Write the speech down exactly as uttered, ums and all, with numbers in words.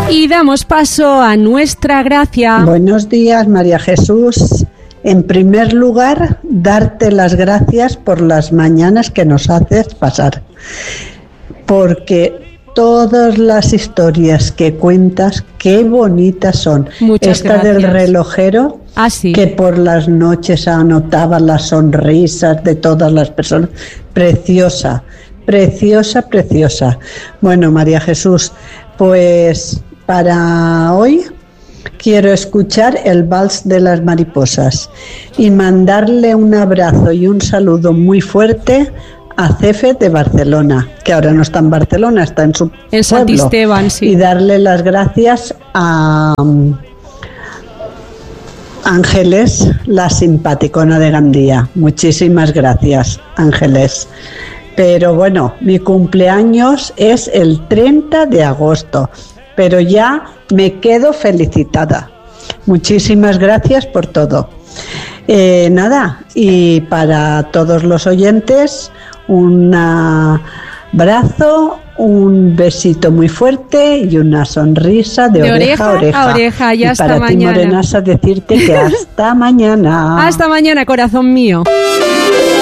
Y damos paso a nuestra gracia. Buenos días, María Jesús. En primer lugar, darte las gracias por las mañanas que nos haces pasar, porque todas las historias que cuentas, qué bonitas son. Muchas Esta gracias. del relojero, Ah, sí. que por las noches anotaba las sonrisas de todas las personas. Preciosa, preciosa, preciosa. Bueno, María Jesús, pues para hoy quiero escuchar el Vals de las Mariposas y mandarle un abrazo y un saludo muy fuerte a Cefe de Barcelona, que ahora no está en Barcelona, está en su En Sant pueblo. Esteban, sí. Y darle las gracias a um, Ángeles, la simpaticona de Gandía. Muchísimas gracias, Ángeles. Pero bueno, mi cumpleaños es el treinta de agosto, pero ya me quedo felicitada. Muchísimas gracias por todo. Eh, nada, y para todos los oyentes, un abrazo, un besito muy fuerte y una sonrisa de, De oreja a oreja oreja. a oreja, y y hasta para ti, mañana. Morenasa, decirte que hasta mañana. Hasta mañana, corazón mío.